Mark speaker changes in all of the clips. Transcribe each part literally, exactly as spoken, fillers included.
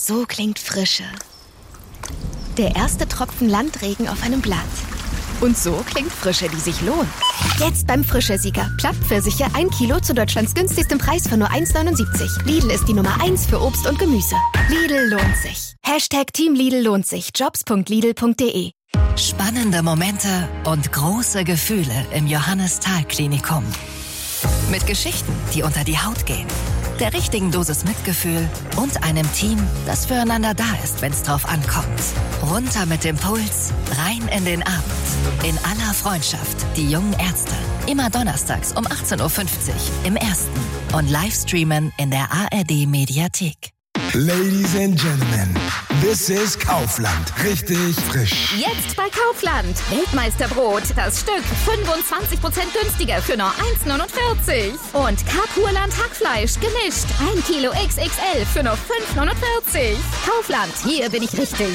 Speaker 1: So klingt Frische. Der erste Tropfen Landregen auf einem Blatt. Und so klingt Frische, die sich lohnt. Jetzt beim Frische-Sieger. Plattpfirsiche ein Kilo zu Deutschlands günstigstem Preis für nur eins Euro neunundsiebzig. Lidl ist die Nummer eins für Obst und Gemüse. Lidl lohnt sich. Hashtag Team Lidl lohnt sich. jobs punkt lidl punkt de.
Speaker 2: Spannende Momente und große Gefühle im Johannes-Thal-Klinikum. Mit Geschichten, die unter die Haut gehen. Der richtigen Dosis Mitgefühl und einem Team, das füreinander da ist, wenn es drauf ankommt. Runter mit dem Puls, rein in den Abend. In aller Freundschaft, die jungen Ärzte. Immer donnerstags um achtzehn Uhr fünfzig im Ersten. Und Livestreamen in der A R D-Mediathek.
Speaker 3: Ladies and Gentlemen, this is Kaufland. Richtig frisch.
Speaker 4: Jetzt bei Kaufland. Weltmeisterbrot, das Stück fünfundzwanzig Prozent günstiger für nur eins Euro neunundvierzig. Und Karpurland Hackfleisch gemischt. ein Kilo X X L für nur fünf Euro neunundvierzig. Kaufland, hier bin ich richtig.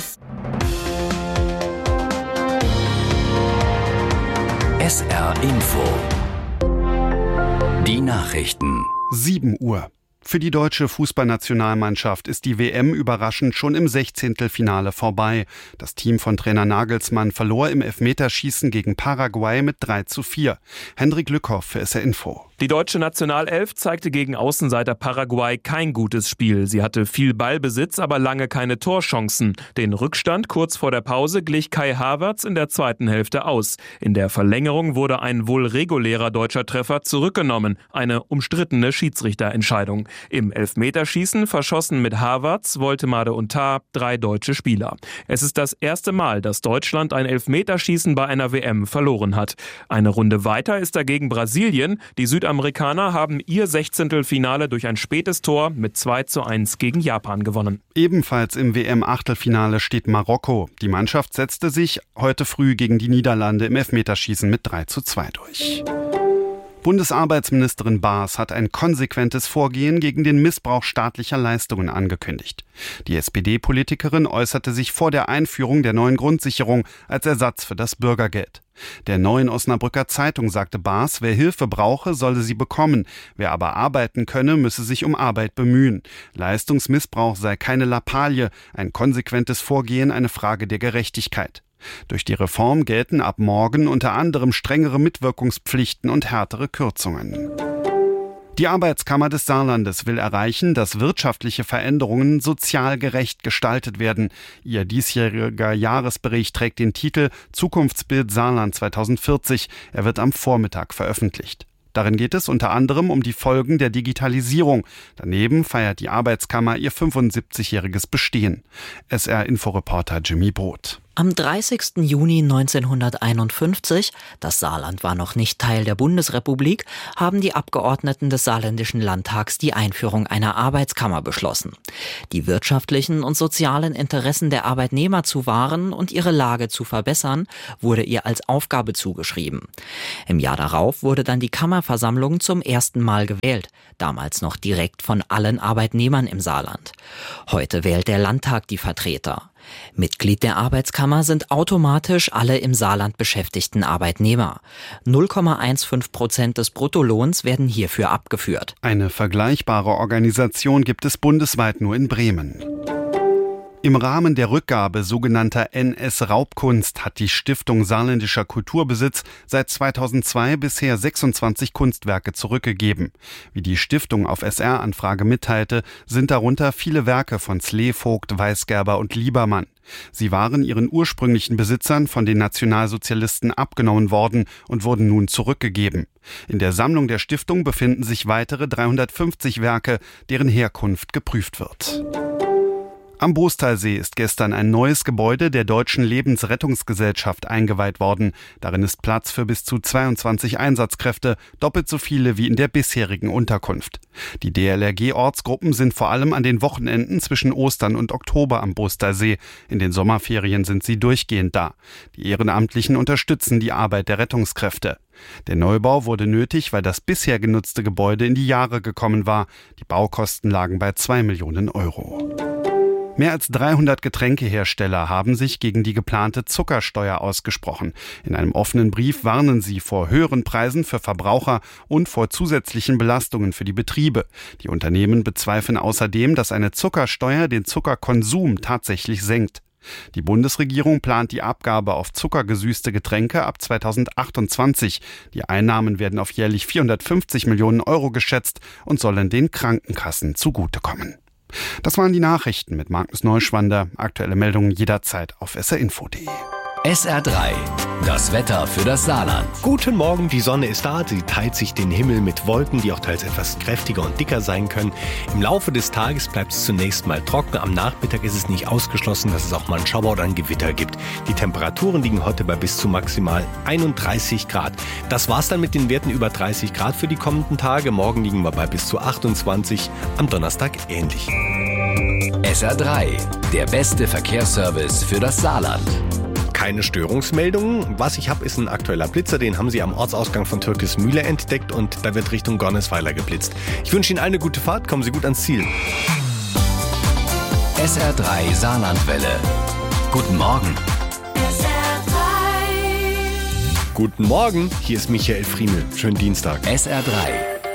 Speaker 5: S R Info. Die Nachrichten.
Speaker 6: sieben Uhr. Für die deutsche Fußballnationalmannschaft ist die W M überraschend schon im Sechzehntelfinale vorbei. Das Team von Trainer Nagelsmann verlor im Elfmeterschießen gegen Paraguay mit drei zu vier. Hendrik Lückhoff für S R Info.
Speaker 7: Die deutsche Nationalelf zeigte gegen Außenseiter Paraguay kein gutes Spiel. Sie hatte viel Ballbesitz, aber lange keine Torchancen. Den Rückstand kurz vor der Pause glich Kai Havertz in der zweiten Hälfte aus. In der Verlängerung wurde ein wohl regulärer deutscher Treffer zurückgenommen. Eine umstrittene Schiedsrichterentscheidung. Im Elfmeterschießen verschossen mit Havertz, Woltemade und Tah drei deutsche Spieler. Es ist das erste Mal, dass Deutschland ein Elfmeterschießen bei einer W M verloren hat. Eine Runde weiter ist dagegen Brasilien. Die Südamerikaner haben ihr Sechzehntelfinale durch ein spätes Tor mit zwei zu eins gegen Japan gewonnen.
Speaker 6: Ebenfalls im W M-Achtelfinale steht Marokko. Die Mannschaft setzte sich heute früh gegen die Niederlande im Elfmeterschießen mit drei zu zwei durch. Bundesarbeitsministerin Baas hat ein konsequentes Vorgehen gegen den Missbrauch staatlicher Leistungen angekündigt. Die S P D-Politikerin äußerte sich vor der Einführung der neuen Grundsicherung als Ersatz für das Bürgergeld. Der Neuen Osnabrücker Zeitung sagte Baas, wer Hilfe brauche, solle sie bekommen. Wer aber arbeiten könne, müsse sich um Arbeit bemühen. Leistungsmissbrauch sei keine Lappalie, ein konsequentes Vorgehen eine Frage der Gerechtigkeit. Durch die Reform gelten ab morgen unter anderem strengere Mitwirkungspflichten und härtere Kürzungen. Die Arbeitskammer des Saarlandes will erreichen, dass wirtschaftliche Veränderungen sozial gerecht gestaltet werden. Ihr diesjähriger Jahresbericht trägt den Titel Zukunftsbild Saarland zweitausendvierzig. Er wird am Vormittag veröffentlicht. Darin geht es unter anderem um die Folgen der Digitalisierung. Daneben feiert die Arbeitskammer ihr fünfundsiebzigjähriges Bestehen. S R-Inforeporter Jimmy Brot.
Speaker 8: Am dreißigsten Juni neunzehnhunderteinundfünfzig, das Saarland war noch nicht Teil der Bundesrepublik, haben die Abgeordneten des Saarländischen Landtags die Einführung einer Arbeitskammer beschlossen. Die wirtschaftlichen und sozialen Interessen der Arbeitnehmer zu wahren und ihre Lage zu verbessern, wurde ihr als Aufgabe zugeschrieben. Im Jahr darauf wurde dann die Kammerversammlung zum ersten Mal gewählt, damals noch direkt von allen Arbeitnehmern im Saarland. Heute wählt der Landtag die Vertreter. Mitglied der Arbeitskammer sind automatisch alle im Saarland beschäftigten Arbeitnehmer. null Komma fünfzehn Prozent des Bruttolohns werden hierfür abgeführt.
Speaker 6: Eine vergleichbare Organisation gibt es bundesweit nur in Bremen. Im Rahmen der Rückgabe sogenannter N S-Raubkunst hat die Stiftung Saarländischer Kulturbesitz seit zweitausendzwei bisher sechsundzwanzig Kunstwerke zurückgegeben. Wie die Stiftung auf S R-Anfrage mitteilte, sind darunter viele Werke von Slevogt, Weisgerber und Liebermann. Sie waren ihren ursprünglichen Besitzern von den Nationalsozialisten abgenommen worden und wurden nun zurückgegeben. In der Sammlung der Stiftung befinden sich weitere dreihundertfünfzig Werke, deren Herkunft geprüft wird. Am Bostalsee ist gestern ein neues Gebäude der Deutschen Lebensrettungsgesellschaft eingeweiht worden. Darin ist Platz für bis zu zweiundzwanzig Einsatzkräfte, doppelt so viele wie in der bisherigen Unterkunft. Die D L R G-Ortsgruppen sind vor allem an den Wochenenden zwischen Ostern und Oktober am Bostalsee. In den Sommerferien sind sie durchgehend da. Die Ehrenamtlichen unterstützen die Arbeit der Rettungskräfte. Der Neubau wurde nötig, weil das bisher genutzte Gebäude in die Jahre gekommen war. Die Baukosten lagen bei zwei Millionen Euro. Mehr als dreihundert Getränkehersteller haben sich gegen die geplante Zuckersteuer ausgesprochen. In einem offenen Brief warnen sie vor höheren Preisen für Verbraucher und vor zusätzlichen Belastungen für die Betriebe. Die Unternehmen bezweifeln außerdem, dass eine Zuckersteuer den Zuckerkonsum tatsächlich senkt. Die Bundesregierung plant die Abgabe auf zuckergesüßte Getränke ab zweitausendachtundzwanzig. Die Einnahmen werden auf jährlich vierhundertfünfzig Millionen Euro geschätzt und sollen den Krankenkassen zugutekommen. Das waren die Nachrichten mit Magnus Neuschwander. Aktuelle Meldungen jederzeit auf s r info punkt d e.
Speaker 5: S R drei, das Wetter für das Saarland.
Speaker 9: Guten Morgen, die Sonne ist da. Sie teilt sich den Himmel mit Wolken, die auch teils etwas kräftiger und dicker sein können. Im Laufe des Tages bleibt es zunächst mal trocken. Am Nachmittag ist es nicht ausgeschlossen, dass es auch mal einen Schauer oder ein Gewitter gibt. Die Temperaturen liegen heute bei bis zu maximal einunddreißig Grad. Das war's dann mit den Werten über dreißig Grad für die kommenden Tage. Morgen liegen wir bei bis zu achtundzwanzig, am Donnerstag ähnlich.
Speaker 5: S R drei, der beste Verkehrsservice für das Saarland.
Speaker 9: Keine Störungsmeldungen. Was ich habe, ist ein aktueller Blitzer. Den haben sie am Ortsausgang von Türkismühle entdeckt und da wird Richtung Gornesweiler geblitzt. Ich wünsche Ihnen eine gute Fahrt. Kommen Sie gut ans Ziel.
Speaker 5: S R drei Saarlandwelle. Guten Morgen.
Speaker 10: S R drei.
Speaker 9: Guten Morgen. Hier ist Michael Friemel. Schönen Dienstag.
Speaker 5: S R drei.